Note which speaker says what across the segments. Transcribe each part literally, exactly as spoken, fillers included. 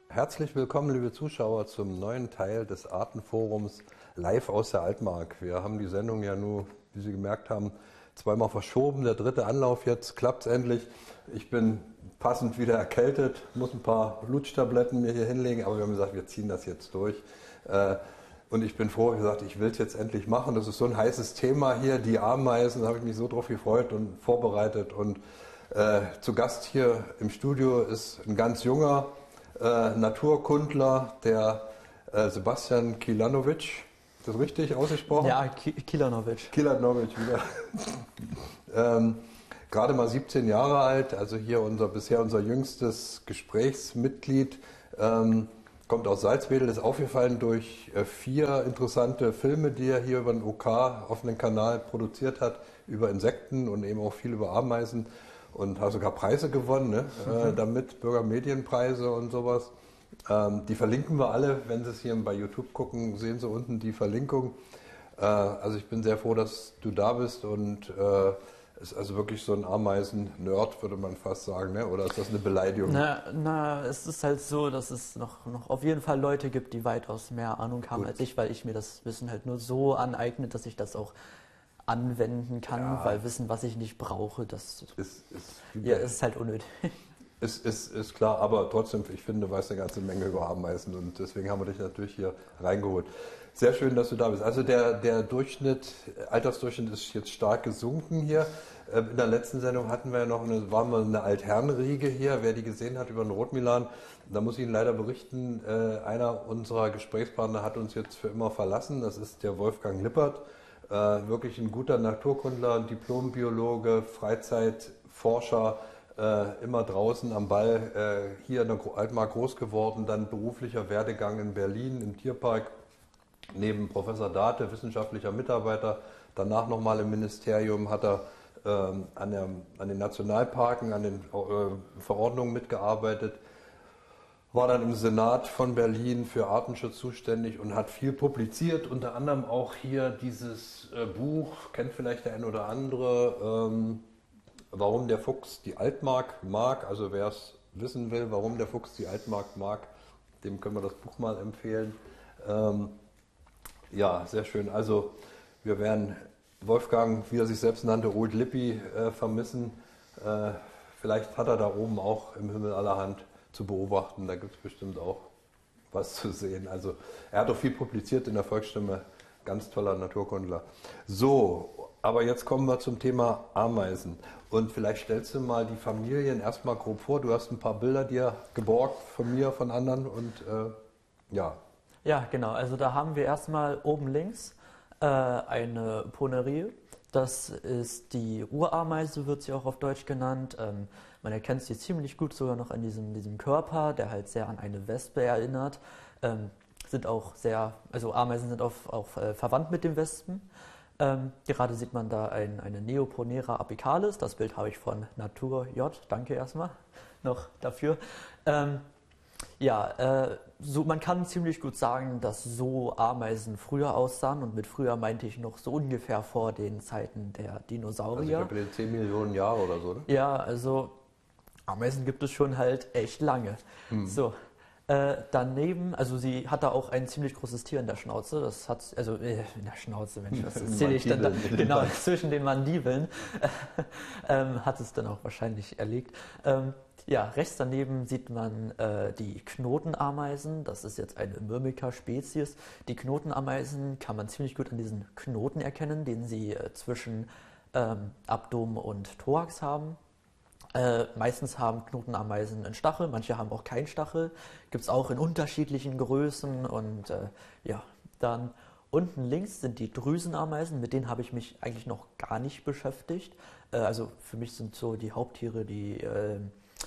Speaker 1: Herzlich willkommen, liebe Zuschauer, zum neuen Teil des Artenforums live aus der Altmark. Wir haben die Sendung ja nur, wie Sie gemerkt haben, zweimal verschoben. Der dritte Anlauf, jetzt klappt es endlich. Ich bin passend wieder erkältet, muss ein paar Lutschtabletten mir hier hinlegen, aber wir haben gesagt, wir ziehen das jetzt durch. Und ich bin froh, wie gesagt, ich will es jetzt endlich machen. Das ist so ein heißes Thema hier, die Ameisen, da habe ich mich so drauf gefreut und vorbereitet. Und äh, zu Gast hier im Studio ist ein ganz junger äh, Naturkundler, der äh, Sebastian Kilanovic. Ist das richtig ausgesprochen?
Speaker 2: Ja, Kilanovic.
Speaker 1: Kilanovic wieder. ähm, Gerade mal siebzehn Jahre alt, also hier unser bisher unser jüngstes Gesprächsmitglied. Ähm, Kommt aus Salzwedel, ist aufgefallen durch äh, vier interessante Filme, die er hier über den O K offenen Kanal produziert hat, über Insekten und eben auch viel über Ameisen und hat sogar Preise gewonnen, ne? mhm. äh, damit, Bürgermedienpreise und sowas. Ähm, die verlinken wir alle, wenn Sie es hier bei YouTube gucken, sehen Sie unten die Verlinkung. Äh, also ich bin sehr froh, dass du da bist und äh, ist also wirklich so ein Ameisen-Nerd, würde man fast sagen, ne? Oder ist das eine Beleidigung?
Speaker 2: Na, na, es ist halt so, dass es noch, noch auf jeden Fall Leute gibt, die weitaus mehr Ahnung haben Gut. als ich, weil ich mir das Wissen halt nur so aneigne, dass ich das auch anwenden kann, ja. weil Wissen, was ich nicht brauche, das ist, ist, ja, ist halt unnötig.
Speaker 1: Ist, ist, ist klar, aber trotzdem, ich finde, du weißt eine ganze Menge über Ameisen und deswegen haben wir dich natürlich hier reingeholt. Sehr schön, dass du da bist. Also der, der Durchschnitt, Altersdurchschnitt ist jetzt stark gesunken hier. In der letzten Sendung hatten wir ja noch eine, waren wir eine Altherrenriege hier, wer die gesehen hat über den Rotmilan. Da muss ich Ihnen leider berichten, einer unserer Gesprächspartner hat uns jetzt für immer verlassen. Das ist der Wolfgang Lippert, wirklich ein guter Naturkundler, Diplombiologe, Freizeitforscher, immer draußen am Ball, hier in der Altmark groß geworden, dann beruflicher Werdegang in Berlin im Tierpark. Neben Professor Date, wissenschaftlicher Mitarbeiter, danach nochmal im Ministerium hat er ähm, an, der, an den Nationalparken, an den äh, Verordnungen mitgearbeitet, war dann im Senat von Berlin für Artenschutz zuständig und hat viel publiziert, unter anderem auch hier dieses äh, Buch, kennt vielleicht der ein oder andere, ähm, Warum der Fuchs die Altmark mag, also wer es wissen will, warum der Fuchs die Altmark mag, dem können wir das Buch mal empfehlen. Ähm, Ja, sehr schön. Also wir werden Wolfgang, wie er sich selbst nannte, Old Lippi äh, vermissen. Äh, vielleicht hat er da oben auch im Himmel allerhand zu beobachten. Da gibt es bestimmt auch was zu sehen. Also er hat auch viel publiziert in der Volksstimme. Ganz toller Naturkundler. So, aber jetzt kommen wir zum Thema Ameisen. Und vielleicht stellst du mal die Familien erstmal grob vor. Du hast ein paar Bilder dir geborgt von mir, von anderen und äh, ja.
Speaker 2: Ja, genau. Also da haben wir erstmal oben links äh, eine Ponerie. Das ist die Urameise, wird sie auch auf Deutsch genannt. Ähm, man erkennt sie ziemlich gut sogar noch an diesem, diesem Körper, der halt sehr an eine Wespe erinnert. Ähm, sind auch sehr, also Ameisen sind auch, auch äh, verwandt mit den Wespen. Ähm, gerade sieht man da ein, eine Neoponera apicalis. Das Bild habe ich von Natur J. Danke erstmal noch dafür. Ähm, Ja, äh, so, man kann ziemlich gut sagen, dass so Ameisen früher aussahen und mit früher meinte ich noch so ungefähr vor den Zeiten der Dinosaurier.
Speaker 1: Also ich glaube zehn Millionen Jahre oder so, ne?
Speaker 2: Ja, also Ameisen gibt es schon halt echt lange. Hm. So, äh, daneben, also sie hat da auch ein ziemlich großes Tier in der Schnauze, das hat, also äh, in der Schnauze, Mensch, was erzähle ich denn da? Genau, zwischen den Mandibeln ähm, hat es dann auch wahrscheinlich erlegt. Ähm, Ja, rechts daneben sieht man äh, die Knotenameisen. Das ist jetzt eine Myrmica-Spezies. Die Knotenameisen kann man ziemlich gut an diesen Knoten erkennen, den sie äh, zwischen ähm, Abdomen und Thorax haben. Äh, meistens haben Knotenameisen einen Stachel, manche haben auch keinen Stachel. Gibt es auch in unterschiedlichen Größen. Und äh, ja, dann unten links sind die Drüsenameisen. Mit denen habe ich mich eigentlich noch gar nicht beschäftigt. Äh, also für mich sind so die Haupttiere die... Äh,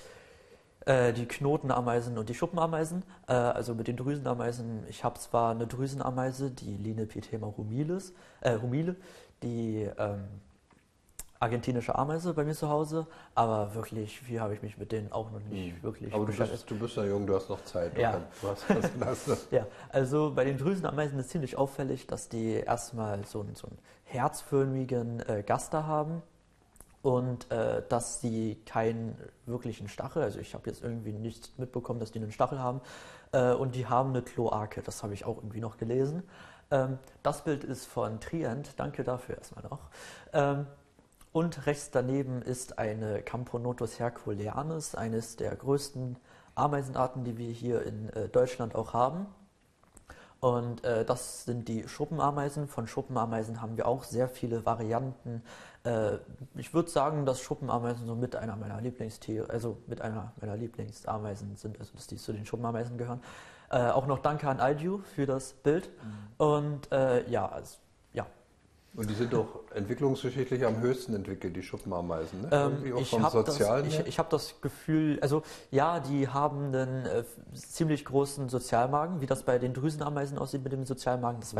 Speaker 2: Die Knotenameisen und die Schuppenameisen, äh, also mit den Drüsenameisen, ich habe zwar eine Drüsenameise, die Linepithema humilis, äh, humile, die ähm, argentinische Ameise bei mir zu Hause, aber wirklich viel habe ich mich mit denen auch noch nicht mhm. wirklich
Speaker 1: aber du bist, du bist ja jung, du hast noch Zeit.
Speaker 2: Ja.
Speaker 1: Du hast, was, was,
Speaker 2: ja, also bei den Drüsenameisen ist ziemlich auffällig, dass die erstmal so einen, so einen herzförmigen äh, Gaster haben. und äh, dass sie keinen wirklichen Stachel, also ich habe jetzt irgendwie nicht mitbekommen, dass die einen Stachel haben, äh, und die haben eine Kloake, das habe ich auch irgendwie noch gelesen. Ähm, das Bild ist von Trient, danke dafür erstmal noch. Ähm, und rechts daneben ist eine Camponotus herculeanus, eines der größten Ameisenarten, die wir hier in äh, Deutschland auch haben. Und äh, das sind die Schuppenameisen. Von Schuppenameisen haben wir auch sehr viele Varianten. Äh, ich würde sagen, dass Schuppenameisen so mit einer meiner Lieblingstiere, also mit einer meiner Lieblingsameisen sind, also dass die zu den Schuppenameisen gehören. Äh, auch noch danke an Alju für das Bild. Mhm. Und äh, ja, also, ja.
Speaker 1: Und die sind doch entwicklungsgeschichtlich am höchsten entwickelt, die Schuppenameisen, ne?
Speaker 2: Ähm, ich habe das, ich, ich hab das Gefühl, also ja, die haben einen äh, ziemlich großen Sozialmagen, wie das bei den Drüsenameisen aussieht mit dem Sozialmagen, das weiß